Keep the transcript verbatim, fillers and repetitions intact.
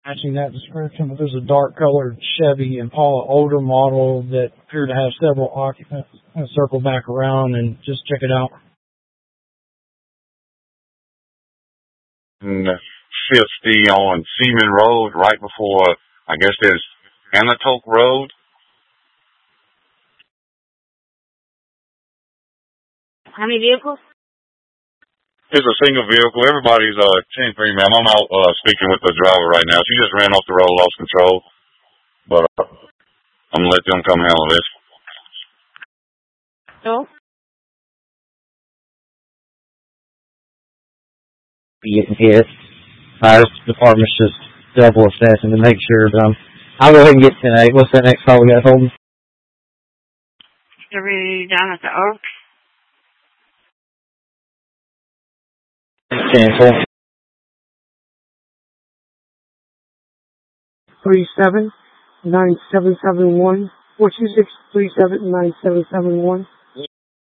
matching that description, but there's a dark colored Chevy Impala older model that appeared to have several occupants. I'm going to circle back around and just check it out. And fifty on Seaman Road, right before, I guess there's Anatoke Road. How many vehicles? It's a single vehicle. Everybody's uh ten three, ma'am. I'm out uh, speaking with the driver right now. She just ran off the road, lost control. But uh, I'm gonna let them come handle this. No. Getting hit. Fire department's just double assessing to make sure. But um, I'll go ahead and get ten eight. What's that next call we got holding? Are we down at the Oak? Cancel. Three seven nine seven seven one four two six three seven nine seven seven one.